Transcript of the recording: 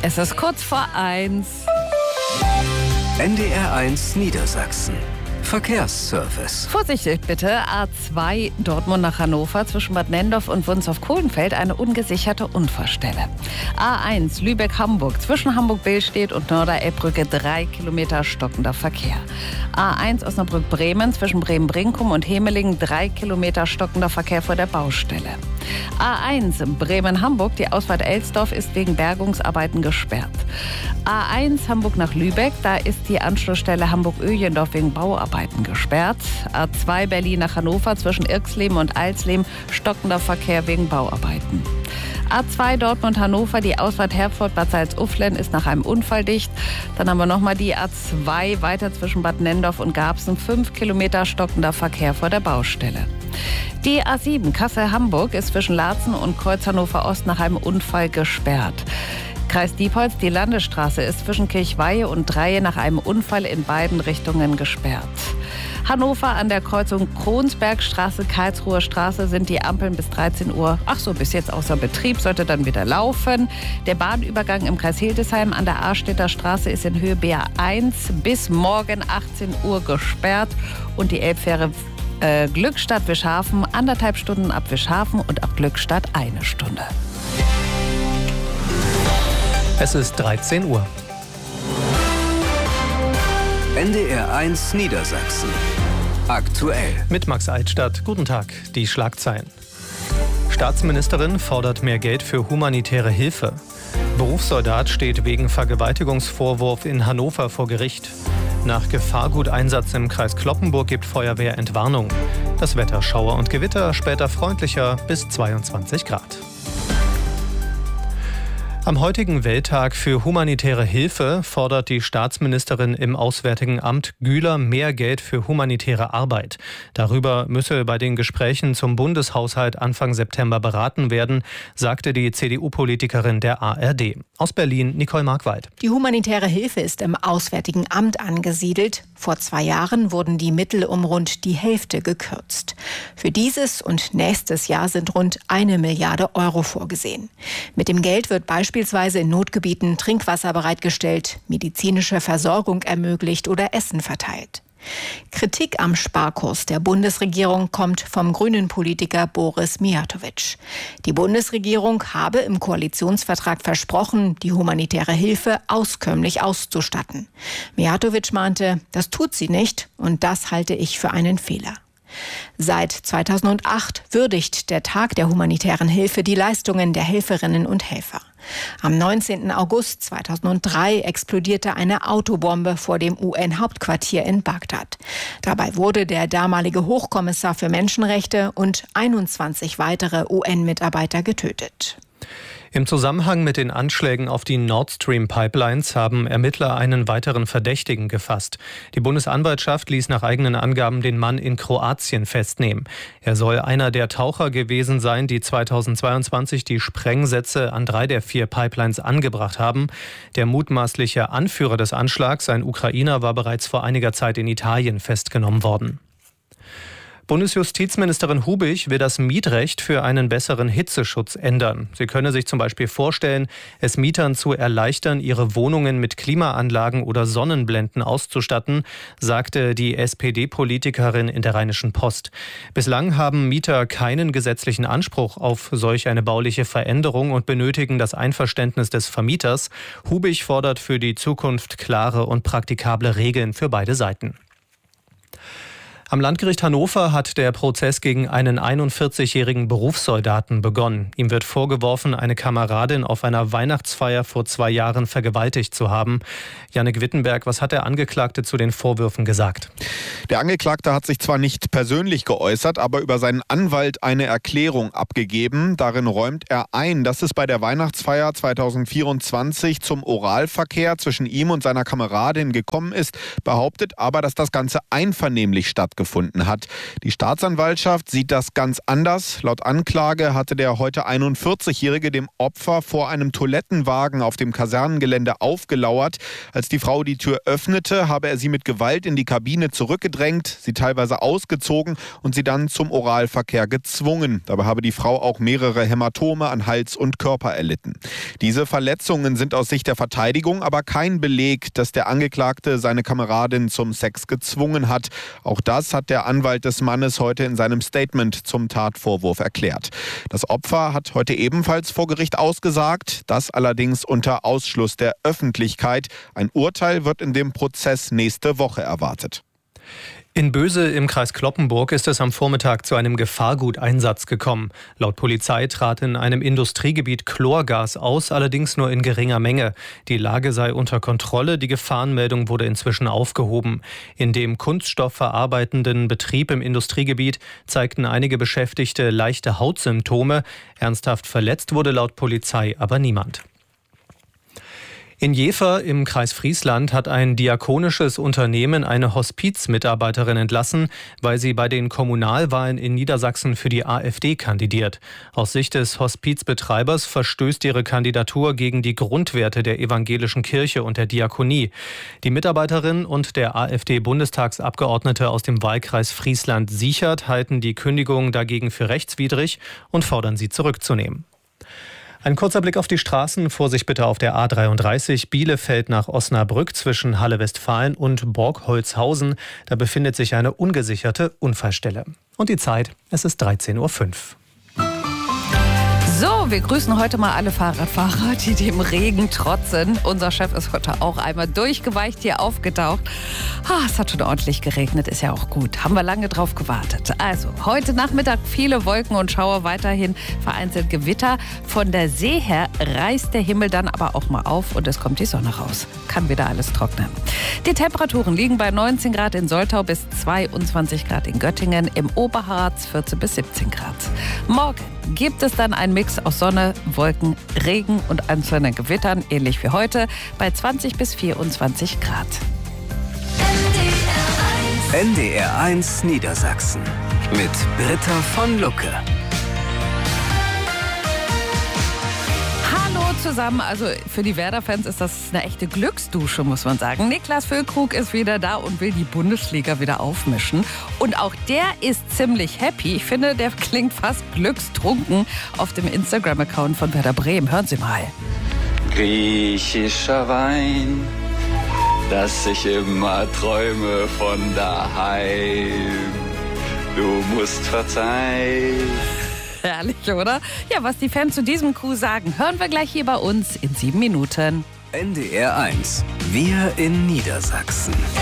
Es ist kurz vor 1. NDR1 Niedersachsen. Verkehrsservice. Vorsichtig bitte, A2 Dortmund nach Hannover zwischen Bad Nendorf und Wunstorf-Kohlenfeld eine ungesicherte Unfallstelle. A1 Lübeck-Hamburg zwischen Hamburg-Billstedt und Norderelbbrücke 3 Kilometer stockender Verkehr. A1 Osnabrück-Bremen zwischen Bremen-Brinkum und Hemelingen 3 Kilometer stockender Verkehr vor der Baustelle. A1 Bremen-Hamburg, die Ausfahrt Elsdorf ist wegen Bergungsarbeiten gesperrt. A1 Hamburg nach Lübeck, da ist die Anschlussstelle Hamburg-Öhlendorf wegen Bauarbeiten gesperrt. A2 Berlin nach Hannover zwischen Irxleben und Alsleben stockender Verkehr wegen Bauarbeiten. A2 Dortmund-Hannover, die Ausfahrt Herford-Bad Salzuflen ist nach einem Unfall dicht. Dann haben wir nochmal die A2 weiter zwischen Bad Nendorf und Garbsen, 5 Kilometer stockender Verkehr vor der Baustelle. Die A7 Kassel-Hamburg ist zwischen Laatzen und Kreuz Hannover-Ost nach einem Unfall gesperrt. Kreis Diepholz, die Landesstraße ist zwischen Kirchweihe und Dreie nach einem Unfall in beiden Richtungen gesperrt. Hannover an der Kreuzung Kronsbergstraße, Karlsruher Straße sind die Ampeln bis 13 Uhr, bis jetzt außer Betrieb, sollte dann wieder laufen. Der Bahnübergang im Kreis Hildesheim an der Arstädter Straße ist in Höhe BA1 bis morgen 18 Uhr gesperrt und die Elbfähre Glückstadt-Wischhafen 1,5 Stunden ab Wischhafen und ab Glückstadt 1 Stunde. Es ist 13 Uhr. NDR1 Niedersachsen. Aktuell. Mit Max Altstadt. Guten Tag. Die Schlagzeilen. Staatsministerin fordert mehr Geld für humanitäre Hilfe. Berufssoldat steht wegen Vergewaltigungsvorwurf in Hannover vor Gericht. Nach Gefahrguteinsatz im Kreis Cloppenburg gibt Feuerwehr Entwarnung. Das Wetter Schauer und Gewitter, später freundlicher bis 22 Grad. Am heutigen Welttag für humanitäre Hilfe fordert die Staatsministerin im Auswärtigen Amt Güler mehr Geld für humanitäre Arbeit. Darüber müsse bei den Gesprächen zum Bundeshaushalt Anfang September beraten werden, sagte die CDU-Politikerin der ARD. Aus Berlin Nicole Markwald. Die humanitäre Hilfe ist im Auswärtigen Amt angesiedelt. Vor 2 Jahren wurden die Mittel um rund die Hälfte gekürzt. Für dieses und nächstes Jahr sind rund 1 Milliarde Euro vorgesehen. Mit dem Geld wird beispielsweise in Notgebieten Trinkwasser bereitgestellt, medizinische Versorgung ermöglicht oder Essen verteilt. Kritik am Sparkurs der Bundesregierung kommt vom grünen Politiker Boris Mijatović. Die Bundesregierung habe im Koalitionsvertrag versprochen, die humanitäre Hilfe auskömmlich auszustatten. Mijatović meinte, das tut sie nicht und das halte ich für einen Fehler. Seit 2008 würdigt der Tag der humanitären Hilfe die Leistungen der Helferinnen und Helfer. Am 19. August 2003 explodierte eine Autobombe vor dem UN-Hauptquartier in Bagdad. Dabei wurde der damalige Hochkommissar für Menschenrechte und 21 weitere UN-Mitarbeiter getötet. Im Zusammenhang mit den Anschlägen auf die Nord Stream Pipelines haben Ermittler einen weiteren Verdächtigen gefasst. Die Bundesanwaltschaft ließ nach eigenen Angaben den Mann in Kroatien festnehmen. Er soll einer der Taucher gewesen sein, die 2022 die Sprengsätze an 3 der 4 Pipelines angebracht haben. Der mutmaßliche Anführer des Anschlags, ein Ukrainer, war bereits vor einiger Zeit in Italien festgenommen worden. Bundesjustizministerin Hubich will das Mietrecht für einen besseren Hitzeschutz ändern. Sie könne sich zum Beispiel vorstellen, es Mietern zu erleichtern, ihre Wohnungen mit Klimaanlagen oder Sonnenblenden auszustatten, sagte die SPD-Politikerin in der Rheinischen Post. Bislang haben Mieter keinen gesetzlichen Anspruch auf solch eine bauliche Veränderung und benötigen das Einverständnis des Vermieters. Hubich fordert für die Zukunft klare und praktikable Regeln für beide Seiten. Am Landgericht Hannover hat der Prozess gegen einen 41-jährigen Berufssoldaten begonnen. Ihm wird vorgeworfen, eine Kameradin auf einer Weihnachtsfeier vor 2 Jahren vergewaltigt zu haben. Jannik Wittenberg, was hat der Angeklagte zu den Vorwürfen gesagt? Der Angeklagte hat sich zwar nicht persönlich geäußert, aber über seinen Anwalt eine Erklärung abgegeben. Darin räumt er ein, dass es bei der Weihnachtsfeier 2024 zum Oralverkehr zwischen ihm und seiner Kameradin gekommen ist, behauptet aber, dass das Ganze einvernehmlich stattgefunden stattgefunden hat. Die Staatsanwaltschaft sieht das ganz anders. Laut Anklage hatte der heute 41-Jährige dem Opfer vor einem Toilettenwagen auf dem Kasernengelände aufgelauert. Als die Frau die Tür öffnete, habe er sie mit Gewalt in die Kabine zurückgedrängt, sie teilweise ausgezogen und sie dann zum Oralverkehr gezwungen. Dabei habe die Frau auch mehrere Hämatome an Hals und Körper erlitten. Diese Verletzungen sind aus Sicht der Verteidigung aber kein Beleg, dass der Angeklagte seine Kameradin zum Sex gezwungen hat. Auch das hat der Anwalt des Mannes heute in seinem Statement zum Tatvorwurf erklärt. Das Opfer hat heute ebenfalls vor Gericht ausgesagt, das allerdings unter Ausschluss der Öffentlichkeit. Ein Urteil wird in dem Prozess nächste Woche erwartet. In Böse im Kreis Cloppenburg ist es am Vormittag zu einem Gefahrguteinsatz gekommen. Laut Polizei trat in einem Industriegebiet Chlorgas aus, allerdings nur in geringer Menge. Die Lage sei unter Kontrolle, die Gefahrenmeldung wurde inzwischen aufgehoben. In dem kunststoffverarbeitenden Betrieb im Industriegebiet zeigten einige Beschäftigte leichte Hautsymptome. Ernsthaft verletzt wurde laut Polizei aber niemand. In Jever im Kreis Friesland hat ein diakonisches Unternehmen eine Hospizmitarbeiterin entlassen, weil sie bei den Kommunalwahlen in Niedersachsen für die AfD kandidiert. Aus Sicht des Hospizbetreibers verstößt ihre Kandidatur gegen die Grundwerte der evangelischen Kirche und der Diakonie. Die Mitarbeiterin und der AfD-Bundestagsabgeordnete aus dem Wahlkreis Friesland-Siechert halten die Kündigung dagegen für rechtswidrig und fordern sie zurückzunehmen. Ein kurzer Blick auf die Straßen. Vorsicht bitte auf der A33 Bielefeld nach Osnabrück zwischen Halle-Westfalen und Borgholzhausen. Da befindet sich eine ungesicherte Unfallstelle. Und die Zeit, es ist 13:05 Uhr. So, wir grüßen heute mal alle Fahrradfahrer, die dem Regen trotzen. Unser Chef ist heute auch einmal durchgeweicht hier aufgetaucht. Es hat schon ordentlich geregnet, ist ja auch gut. Haben wir lange drauf gewartet. Also, heute Nachmittag viele Wolken und Schauer, weiterhin vereinzelt Gewitter. Von der See her reißt der Himmel dann aber auch mal auf und es kommt die Sonne raus. Kann wieder alles trocknen. Die Temperaturen liegen bei 19 Grad in Soltau bis 22 Grad in Göttingen, im Oberharz 14 bis 17 Grad. Morgen gibt es dann einen Mix aus Sonne, Wolken, Regen und einzelnen Gewittern, ähnlich wie heute, bei 20 bis 24 Grad. NDR 1 Niedersachsen mit Britta von Lucke. Hallo zusammen, also für die Werder-Fans ist das eine echte Glücksdusche, muss man sagen. Niklas Füllkrug ist wieder da und will die Bundesliga wieder aufmischen. Und auch der ist ziemlich happy. Ich finde, der klingt fast glückstrunken auf dem Instagram-Account von Werder Bremen. Hören Sie mal. Griechischer Wein, dass ich immer träume von daheim. Du musst verzeihen. Herrlich, oder? Ja, was die Fans zu diesem Coup sagen, hören wir gleich hier bei uns in 7 Minuten. NDR 1, wir in Niedersachsen.